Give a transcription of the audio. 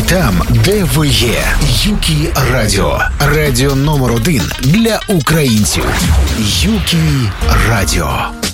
там, де ви є. Юкі Радіо. Радіо номер 1 для українців. Юкі Радіо.